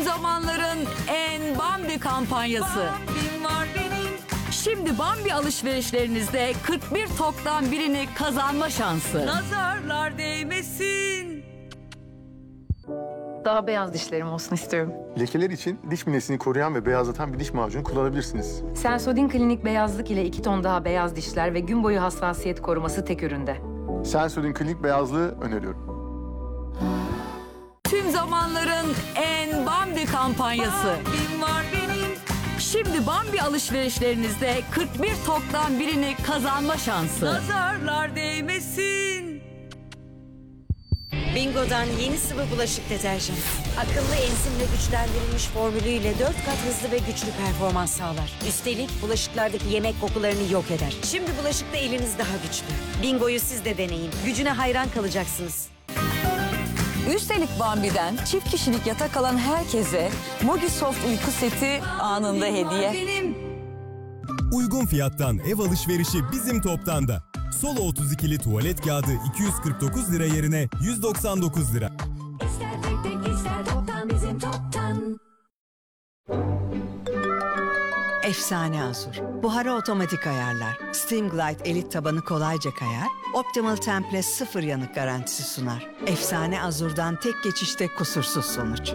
Tüm zamanların en Bambi kampanyası. Bambim var benim. Şimdi Bambi alışverişlerinizde 41 toktan birini kazanma şansı. Nazarlar değmesin. Daha beyaz dişlerim olsun istiyorum. Lekeler için diş minesini koruyan ve beyazlatan bir diş macunu kullanabilirsiniz. Sensodyne Klinik beyazlık ile 2 ton daha beyaz dişler ve gün boyu hassasiyet koruması tek üründe. Sensodyne Klinik beyazlığı öneriyorum. Tüm zamanların en Bambi kampanyası. Bambim var benim. Şimdi Bambi alışverişlerinizde 41 toktan birini kazanma şansı. Nazarlar değmesin. Bingo'dan yeni sıvı bulaşık deterjanı. Akıllı enzimle güçlendirilmiş formülüyle 4 kat hızlı ve güçlü performans sağlar. Üstelik bulaşıklardaki yemek kokularını yok eder. Şimdi bulaşıkta eliniz daha güçlü. Bingo'yu siz de deneyin. Gücüne hayran kalacaksınız. Üstelik Bambi'den çift kişilik yatak alan herkese Mogisoft uyku seti anında hediye. Benim. Uygun fiyattan ev alışverişi bizim Toptan'da. Solo 32'li tuvalet kağıdı 249 lira yerine 199 lira. İster tek tek ister toptan bizim toptan. Efsane Azur. Buhara otomatik ayarlar. Steam Glide elit tabanı kolayca kayar. Optimal Temple 0 yanık garantisi sunar. Efsane Azur'dan tek geçişte kusursuz sonuç.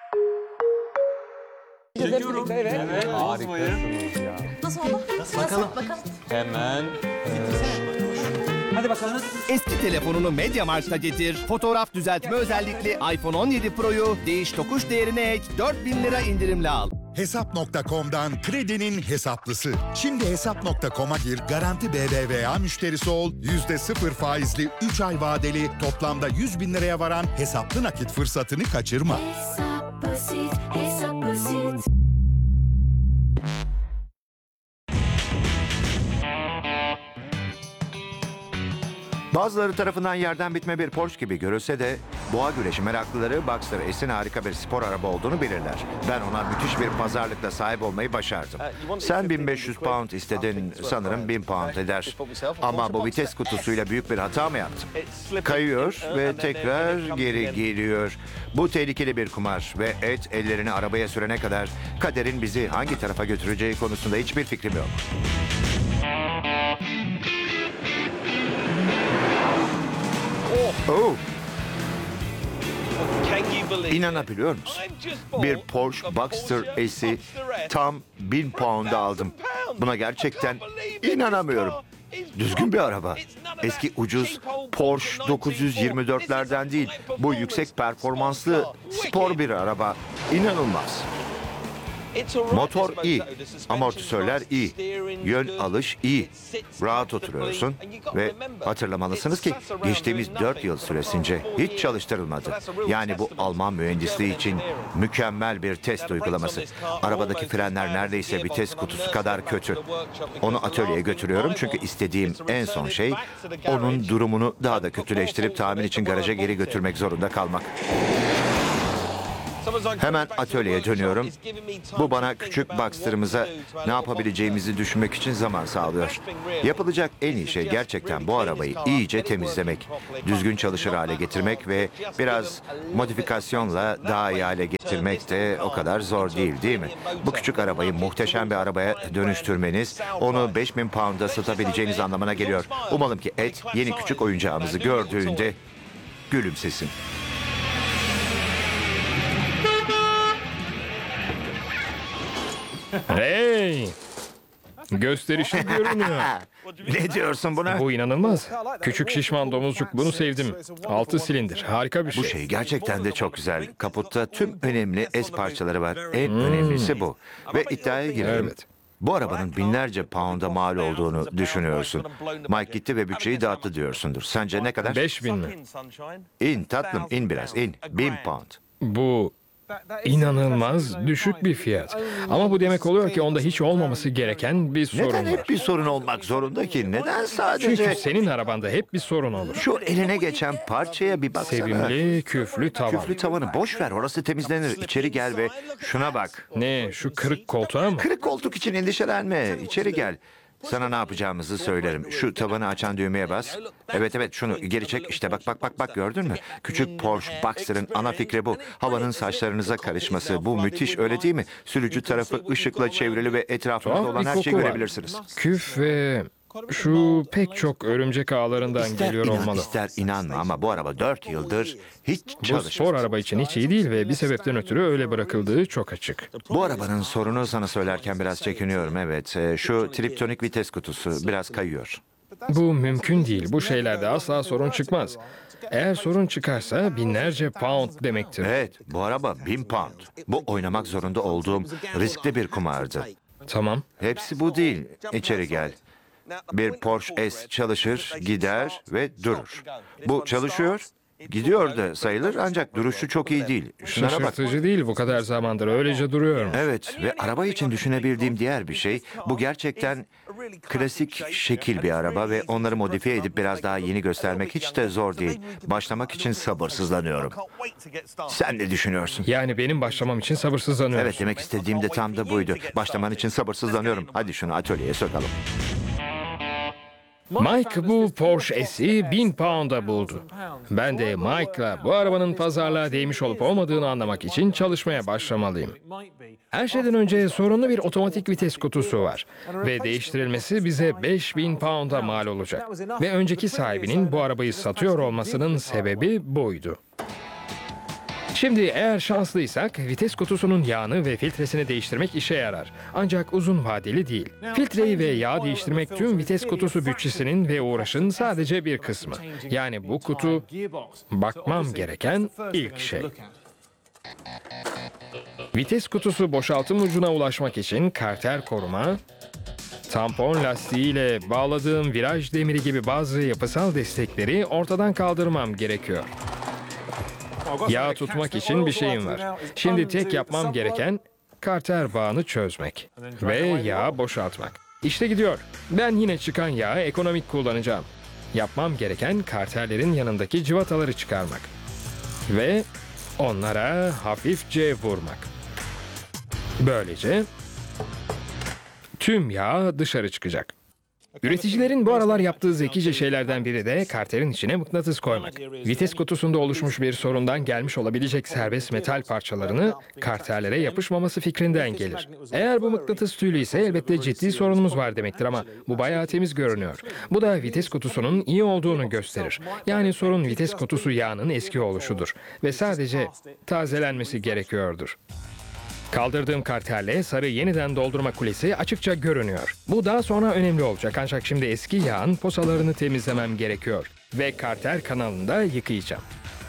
Eski telefonunu MediaMarkt'a getir. Fotoğraf düzeltme özellikli iPhone 17 Pro'yu değiş tokuş değerine ek 4.000 lira indirimle al. Hesap.com'dan kredinin hesaplısı. Şimdi Hesap.com'a gir, garanti BBVA müşterisi ol, %0 faizli 3 ay vadeli toplamda 100.000 liraya varan hesaplı nakit fırsatını kaçırma. Hesap basit, hesap basit. Bazıları tarafından yerden bitme bir Porsche gibi görülse de boğa güreşi meraklıları Boxster S'in harika bir spor araba olduğunu bilirler. Ben ona müthiş bir pazarlıkla sahip olmayı başardım. Sen 1500 pound istedin, sanırım 1000 pound eder. Ama bu vites kutusuyla büyük bir hata mı yaptım? Kayıyor ve tekrar geri geliyor. Bu tehlikeli bir kumar ve Ed ellerini arabaya sürene kadar kaderin bizi hangi tarafa götüreceği konusunda hiçbir fikrim yok. Oh. İnanabiliyor musun? Bir Porsche Boxster S'i tam 1000 pound'a aldım. Buna gerçekten inanamıyorum. Düzgün bir araba. Eski ucuz Porsche 924'lerden değil. Bu yüksek performanslı spor bir araba. İnanılmaz. Motor iyi, amortisörler iyi, yön alış iyi, rahat oturuyorsun ve hatırlamalısınız ki geçtiğimiz 4 yıl süresince hiç çalıştırılmadı. Yani bu Alman mühendisliği için mükemmel bir test uygulaması. Arabadaki frenler neredeyse vites kutusu kadar kötü. Onu atölyeye götürüyorum çünkü istediğim en son şey onun durumunu daha da kötüleştirip tamir için garaja geri götürmek zorunda kalmak. Hemen atölyeye dönüyorum. Bu bana küçük Boxster'ımıza ne yapabileceğimizi düşünmek için zaman sağlıyor. Yapılacak en iyi şey gerçekten bu arabayı iyice temizlemek, düzgün çalışır hale getirmek ve biraz modifikasyonla daha iyi hale getirmek de o kadar zor değil mi? Bu küçük arabayı muhteşem bir arabaya dönüştürmeniz onu 5000 pound'a satabileceğiniz anlamına geliyor. Umalım ki Ed yeni küçük oyuncağımızı gördüğünde gülümsesin. Hey! Gösterişli görünüyor. Ne diyorsun buna? Bu inanılmaz. Küçük şişman domuzcuk, bunu sevdim. 6 silindir, harika bir şey. Bu şey gerçekten de çok güzel. Kaputta tüm önemli es parçaları var. En önemlisi bu. Ve iddiaya girelim. Evet. Bu arabanın binlerce pound'a mal olduğunu düşünüyorsun. Mike gitti ve bütçeyi dağıttı diyorsundur. Sence ne kadar? 5000 mi? İn tatlım, in biraz, in. 1000 pound. Bu inanılmaz düşük bir fiyat. Ama bu demek oluyor ki onda hiç olmaması gereken bir sorun Neden var. hep bir sorun olmak zorunda ki? Neden sadece... Çünkü senin arabanda hep bir sorun olur. Şu eline geçen parçaya bir baksana. Sevimli küflü tavan. Küflü tavanı boş ver, orası temizlenir. İçeri gel ve şuna bak. Ne, şu kırık koltuğa mı? Kırık koltuk için endişelenme. İçeri gel. Sana ne yapacağımızı söylerim. Şu tavanı açan düğmeye bas. Evet şunu geri çek. İşte bak gördün mü? Küçük Porsche Boxster'ın ana fikri bu. Havanın saçlarınıza karışması. Bu müthiş öyle değil mi? Sürücü tarafı ışıkla çevrili ve etrafınızda Tuhaf olan bir her şeyi koku var. görebilirsiniz. Küf ve şu pek çok örümcek ağlarından İster geliyor inan olmalı. ister inanma ama bu araba 4 yıldır hiç Bu çalışmıyor. spor araba için hiç iyi değil ve bir sebepten ötürü öyle bırakıldığı çok açık. Bu arabanın sorunu sana söylerken biraz çekiniyorum evet. Şu triptonik vites kutusu biraz kayıyor. Bu mümkün değil. Bu şeylerde asla sorun çıkmaz. Eğer sorun çıkarsa binlerce pound demektir. Evet bu araba 1000 pound. Bu oynamak zorunda olduğum riskli bir kumardı. Tamam. Hepsi bu değil. İçeri gel. Bir Porsche S çalışır, gider ve durur. Bu çalışıyor, gidiyor da sayılır ancak duruşu çok iyi değil. Şunlara bak. Şaşırtıcı değil bu kadar zamandır. Öylece duruyorum. Evet ve araba için düşünebildiğim diğer bir şey, bu gerçekten klasik şekil bir araba ve onları modifiye edip biraz daha yeni göstermek hiç de zor değil. Başlamak için sabırsızlanıyorum. Sen ne düşünüyorsun? Yani benim başlamam için sabırsızlanıyorum. Evet demek istediğim de tam da buydu. Başlaman için sabırsızlanıyorum. Hadi şunu atölyeye sokalım. Mike bu Porsche S'i 1000 pound'a buldu. Ben de Mike'la bu arabanın pazarlığa değmiş olup olmadığını anlamak için çalışmaya başlamalıyım. Her şeyden önce sorunlu bir otomatik vites kutusu var ve değiştirilmesi bize 5000 pound'a mal olacak. Ve önceki sahibinin bu arabayı satıyor olmasının sebebi buydu. Şimdi eğer şanslıysak vites kutusunun yağını ve filtresini değiştirmek işe yarar. Ancak uzun vadeli değil. Filtreyi ve yağ değiştirmek tüm vites kutusu bütçesinin ve uğraşın sadece bir kısmı. Yani bu kutu bakmam gereken ilk şey. Vites kutusu boşaltım ucuna ulaşmak için karter koruma, tampon lastiğiyle bağladığım viraj demiri gibi bazı yapısal destekleri ortadan kaldırmam gerekiyor. Yağ tutmak için bir şeyim var. Şimdi tek yapmam gereken karter bağını çözmek ve yağı boşaltmak. İşte gidiyor. Ben yine çıkan yağı ekonomik kullanacağım. Yapmam gereken karterlerin yanındaki cıvataları çıkarmak ve onlara hafifçe vurmak. Böylece tüm yağ dışarı çıkacak. Üreticilerin bu aralar yaptığı zekice şeylerden biri de karterin içine mıknatıs koymak. Vites kutusunda oluşmuş bir sorundan gelmiş olabilecek serbest metal parçalarını karterlere yapışmaması fikrinden gelir. Eğer bu mıknatıs tüylü ise elbette ciddi sorunumuz var demektir ama bu bayağı temiz görünüyor. Bu da vites kutusunun iyi olduğunu gösterir. Yani sorun vites kutusu yağının eski oluşudur ve sadece tazelenmesi gerekiyordur. Kaldırdığım karterle sarı yeniden doldurma kulesi açıkça görünüyor. Bu daha sonra önemli olacak ancak şimdi eski yağın posalarını temizlemem gerekiyor. Ve karter kanalını da yıkayacağım.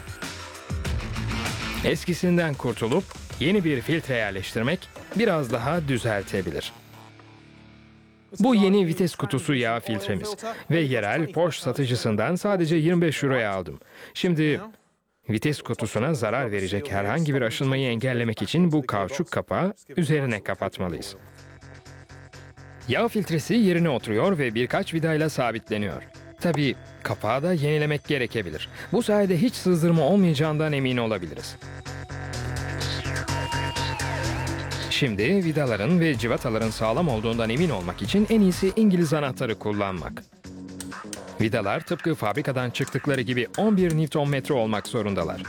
Eskisinden kurtulup yeni bir filtre yerleştirmek biraz daha düzeltebilir. Bu yeni vites kutusu yağ filtremiz ve yerel Porsche satıcısından sadece 25 euroya aldım. Şimdi vites kutusuna zarar verecek herhangi bir aşınmayı engellemek için bu kauçuk kapağı üzerine kapatmalıyız. Yağ filtresi yerine oturuyor ve birkaç vidayla sabitleniyor. Tabii kapağı da yenilemek gerekebilir. Bu sayede hiç sızdırma olmayacağından emin olabiliriz. Şimdi vidaların ve cıvataların sağlam olduğundan emin olmak için en iyisi İngiliz anahtarı kullanmak. Vidalar tıpkı fabrikadan çıktıkları gibi 11 Nm olmak zorundalar.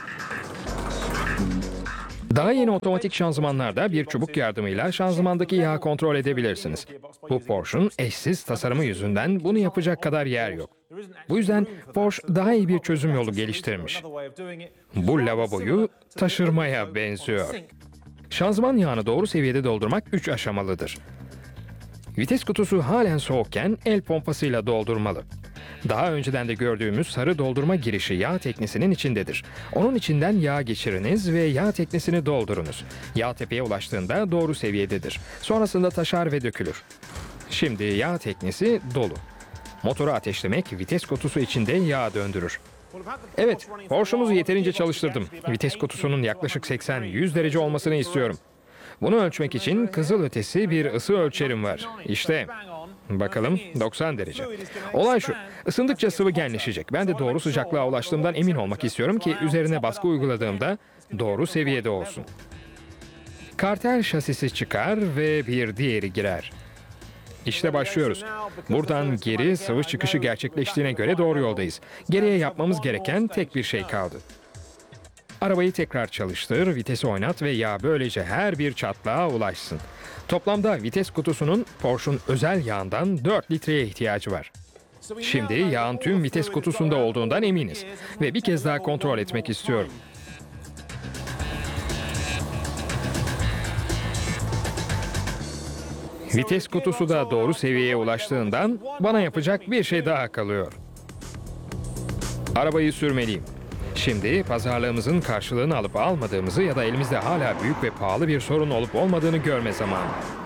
Daha yeni otomatik şanzımanlarda bir çubuk yardımıyla şanzımandaki yağı kontrol edebilirsiniz. Bu Porsche'un eşsiz tasarımı yüzünden bunu yapacak kadar yer yok. Bu yüzden Porsche daha iyi bir çözüm yolu geliştirmiş. Bu lavaboyu taşırmaya benziyor. Şanzıman yağını doğru seviyede doldurmak 3 aşamalıdır. Vites kutusu halen soğukken el pompasıyla doldurmalı. Daha önceden de gördüğümüz sarı doldurma girişi yağ teknesinin içindedir. Onun içinden yağ geçiriniz ve yağ teknesini doldurunuz. Yağ tepeye ulaştığında doğru seviyededir. Sonrasında taşar ve dökülür. Şimdi yağ teknesi dolu. Motoru ateşlemek vites kutusu içinde yağ döndürür. Evet, Porsche'umuzu yeterince çalıştırdım. Vites kutusunun yaklaşık 80-100 derece olmasını istiyorum. Bunu ölçmek için kızılötesi bir ısı ölçerim var. İşte, bakalım 90 derece. Olay şu, ısındıkça sıvı genleşecek. Ben de doğru sıcaklığa ulaştığımdan emin olmak istiyorum ki üzerine baskı uyguladığımda doğru seviyede olsun. Karter şasisi çıkar ve bir diğeri girer. İşte başlıyoruz. Buradan geri sıvı çıkışı gerçekleştiğine göre doğru yoldayız. Geriye yapmamız gereken tek bir şey kaldı. Arabayı tekrar çalıştır, vitesi oynat ve yağ böylece her bir çatlağa ulaşsın. Toplamda vites kutusunun Porsche'un özel yağından 4 litreye ihtiyacı var. Şimdi yağın tüm vites kutusunda olduğundan eminiz ve bir kez daha kontrol etmek istiyorum. Vites kutusu da doğru seviyeye ulaştığından bana yapacak bir şey daha kalıyor. Arabayı sürmeliyim. Şimdi pazarlığımızın karşılığını alıp almadığımızı ya da elimizde hala büyük ve pahalı bir sorun olup olmadığını görme zamanı.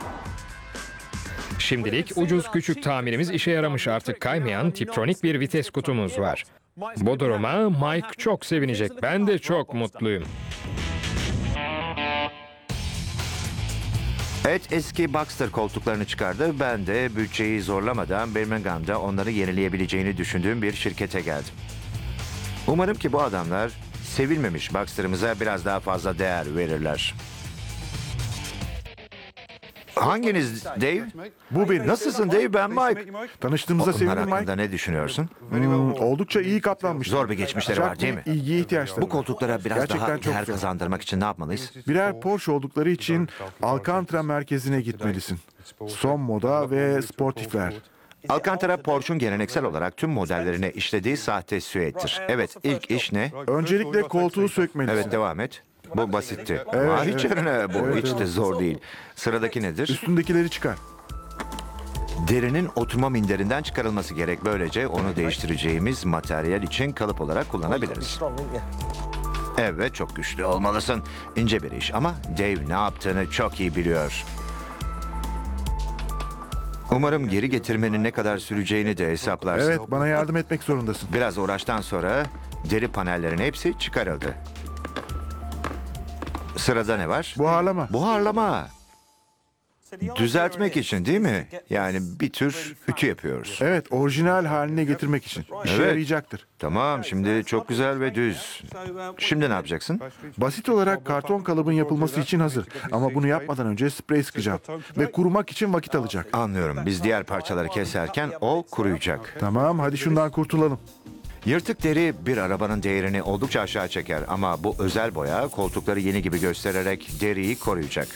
Şimdilik ucuz küçük tamirimiz işe yaramış, artık kaymayan Tiptronic bir vites kutumuz var. Bu duruma Mike çok sevinecek. Ben de çok mutluyum. Ed eski Baxter koltuklarını çıkardı. Ben de bütçeyi zorlamadan Birmingham'da onları yenileyebileceğini düşündüğüm bir şirkete geldim. Umarım ki bu adamlar sevilmemiş Baxter'ımıza biraz daha fazla değer verirler. Hanginiz Dave? Bu benim. Nasılsın Dave? Ben Mike. Tanıştığımıza Onlar sevindim Mike. hakkında ne düşünüyorsun? Oldukça iyi katlanmış. Zor bir geçmişleri var değil mi? İlgiye ihtiyaçları Bu var. koltuklara biraz Gerçekten daha çok değer zor. kazandırmak için ne yapmalıyız? Birer Porsche oldukları için Alcantara merkezine gitmelisin. Son moda ve sportifler. Alcantara, Porsche'un geleneksel olarak tüm modellerine işlediği sahte süettir. Evet, ilk iş ne? Öncelikle koltuğu sökmelisin. Evet, devam et. Bu basitti. Evet, Aa, hiç evet. yerine bu. Evet, Hiç de evet. zor değil. Sıradaki nedir? Üstündekileri çıkar. Derinin oturma minderinden çıkarılması gerek. Böylece onu değiştireceğimiz materyal için kalıp olarak kullanabiliriz. Evet, çok güçlü olmalısın. İnce bir iş ama Dave ne yaptığını çok iyi biliyor. Umarım geri getirmenin ne kadar süreceğini de hesaplarsın. Evet, bana yardım etmek zorundasın. Biraz uğraştan sonra deri panellerin hepsi çıkarıldı. Sırada ne var? Buharlama. Buharlama. Düzeltmek için değil mi? Yani bir tür ütü yapıyoruz. Evet, orijinal haline getirmek için. İşe Evet. yarayacaktır. Tamam, şimdi çok güzel ve düz. Şimdi ne yapacaksın? Basit olarak karton kalıbın yapılması için hazır. Ama bunu yapmadan önce sprey sıkacağım. Ve kurumak için vakit alacak. Anlıyorum. Biz diğer parçaları keserken o kuruyacak. Tamam, hadi şundan kurtulalım. Yırtık deri bir arabanın değerini oldukça aşağı çeker ama bu özel boya koltukları yeni gibi göstererek deriyi koruyacak.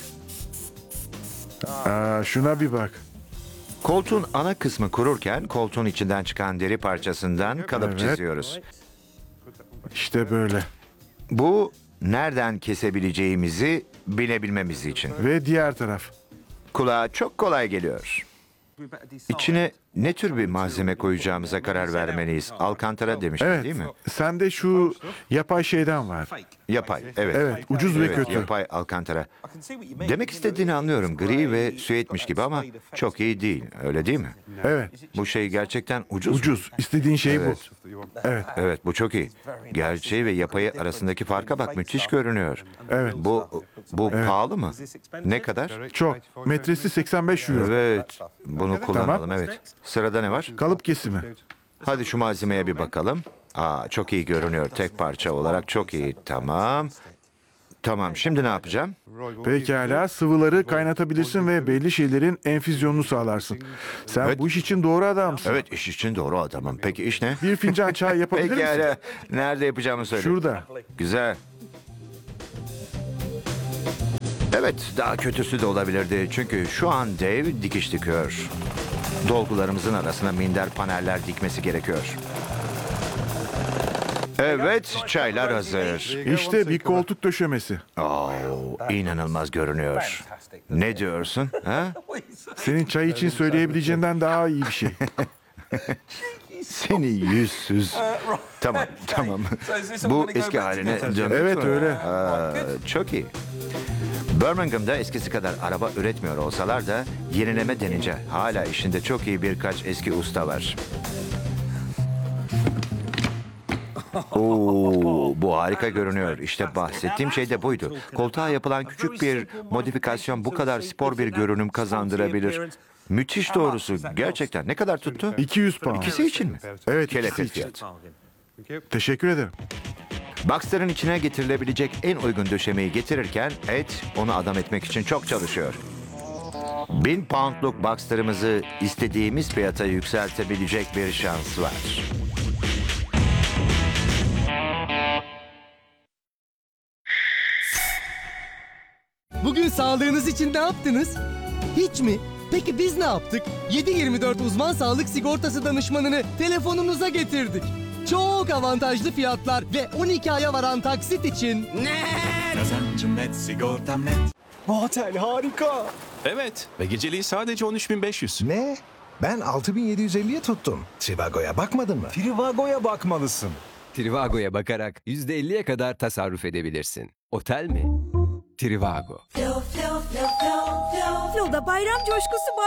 Şuna bir bak. Koltuğun ana kısmı kururken koltuğun içinden çıkan deri parçasından kalıp Evet. çiziyoruz. İşte böyle. Bu nereden kesebileceğimizi bilebilmemiz için. Ve diğer taraf. Kulağa çok kolay geliyor. İçine ne tür bir malzeme koyacağımıza karar vermeliyiz. Alcantara demiştin Evet, değil mi? sende şu yapay şeyden var. Yapay, evet. Evet, ucuz ve Evet, kötü. Yapay Alcantara. Demek istediğini anlıyorum. Gri ve süetmiş gibi ama çok iyi değil. Öyle değil mi? Evet, Bu şey gerçekten ucuz. mu? ucuz. İstediğin şey Evet. bu. Evet, Evet, bu çok iyi. Gerçeği ve yapayı arasındaki farka bak, müthiş görünüyor. evet. Bu pahalı mı? Ne kadar? Çok. Metresi 85 euro. Evet, bunu kullanalım, evet. Sırada ne var? Kalıp kesimi. Hadi şu malzemeye bir bakalım. Aa, çok iyi görünüyor. Tek parça olarak çok iyi. Tamam. Tamam, şimdi ne yapacağım? Pekala, sıvıları kaynatabilirsin ve belli şeylerin enfüzyonunu sağlarsın. Sen Evet. bu iş için doğru adamsın. Evet, iş için doğru adamım. Peki iş ne? Bir fincan çay yapabilir misin? Pekala. Nerede yapacağımı söyle. Şurada. Güzel. Evet, daha kötüsü de olabilirdi. Çünkü şu an Dave dikiş dikiyor. Dolgularımızın arasına minder paneller dikmesi gerekiyor. Evet, çaylar hazır. İşte bir koltuk döşemesi. Oo, inanılmaz görünüyor. Ne diyorsun? Ha? Senin çay için söyleyebileceğinden daha iyi bir şey. Seni yüzsüz. Tamam, tamam. Bu eski haline dönmüş Evet, mü? öyle. Çok iyi. Birmingham'da eskisi kadar araba üretmiyor olsalar da yenileme denince hala işinde çok iyi birkaç eski usta var. Oo, bu harika görünüyor. İşte bahsettiğim şey de buydu. Koltuğa yapılan küçük bir modifikasyon bu kadar spor bir görünüm kazandırabilir. Müthiş doğrusu. Gerçekten. Ne kadar tuttu? 200 pound. İkisi için mi? Evet, Kelepir ikisi için. fiyat. Teşekkür ederim. Baxter'ın içine getirilebilecek en uygun döşemeyi getirirken Ed onu adam etmek için çok çalışıyor. 1000 poundluk Boxster'ımızı istediğimiz fiyata yükseltebilecek bir şans var. Bugün sağlığınız için ne yaptınız? Hiç mi? Peki biz ne yaptık? 7/24 uzman sağlık sigortası danışmanını telefonunuza getirdik. Çok avantajlı fiyatlar ve 12 aya varan taksit için. Kazancım net, sigortam net. Bu otel harika. Evet ve geceliği sadece 13.500. Ne? Ben 6.750'ye tuttum. Trivago'ya bakmadın mı? Trivago'ya bakmalısın. Trivago'ya bakarak %50'ye kadar tasarruf edebilirsin. Otel mi? Trivago. Flo'da bayram coşkusu